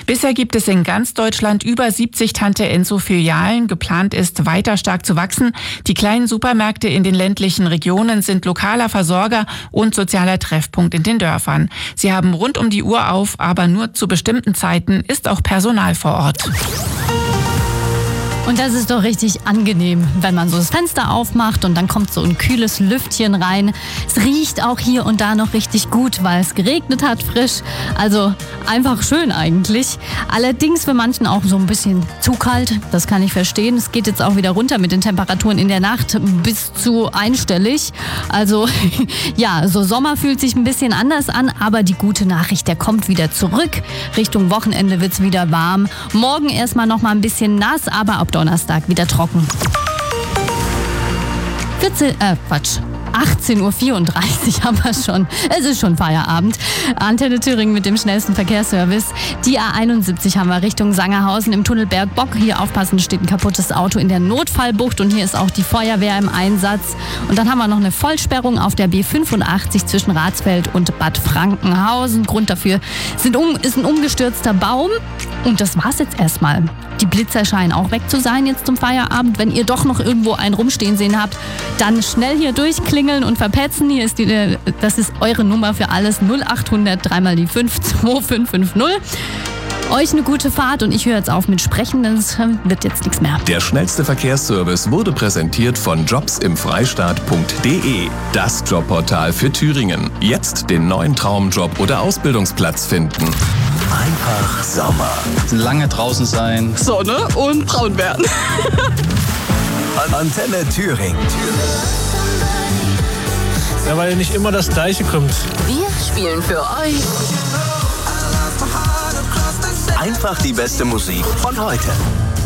Bisher gibt es in ganz Deutschland über 70 Tante-Enso-Filialen. Geplant ist, weiter stark zu wachsen. Die kleinen Supermärkte in den ländlichen Regionen sind lokaler Versorger und sozialer Treffpunkt in den Dörfern. Sie haben rund um die Uhr auf, aber nur zu bestimmten Zeiten ist auch Personal vor Ort. Und das ist doch richtig angenehm, wenn man so das Fenster aufmacht und dann kommt so ein kühles Lüftchen rein. Es riecht auch hier und da noch richtig gut, weil es geregnet hat, frisch. Also einfach schön eigentlich. Allerdings für manchen auch so ein bisschen zu kalt, das kann ich verstehen. Es geht jetzt auch wieder runter mit den Temperaturen in der Nacht bis zu einstellig. Also ja, so Sommer fühlt sich ein bisschen anders an, aber die gute Nachricht, der kommt wieder zurück. Richtung Wochenende wird es wieder warm. Morgen erstmal noch mal ein bisschen nass, aber ab Donnerstag wieder trocken. 18.34 Uhr haben wir schon. Es ist schon Feierabend. Antenne Thüringen mit dem schnellsten Verkehrsservice. Die A71 haben wir Richtung Sangerhausen im Tunnel Bergbock. Hier aufpassen, steht ein kaputtes Auto in der Notfallbucht und hier ist auch die Feuerwehr im Einsatz. Und dann haben wir noch eine Vollsperrung auf der B85 zwischen Ratsfeld und Bad Frankenhausen. Grund dafür ist ein umgestürzter Baum. Und das war's jetzt erstmal. Die Blitzer scheinen auch weg zu sein jetzt zum Feierabend. Wenn ihr doch noch irgendwo einen rumstehen sehen habt, dann schnell hier durchklingeln und verpetzen. Hier ist das ist eure Nummer für alles. 0800 3 die 5 2550. Euch eine gute Fahrt und ich höre jetzt auf mit Sprechen, denn es wird jetzt nichts mehr. Der schnellste Verkehrsservice wurde präsentiert von jobsimfreistaat.de. Das Jobportal für Thüringen. Jetzt den neuen Traumjob oder Ausbildungsplatz finden. Einfach Sommer. Lange draußen sein. Sonne und braun werden. Antenne Thüringen. Ja, weil nicht immer das Gleiche kommt. Wir spielen für euch Einfach die beste Musik von heute.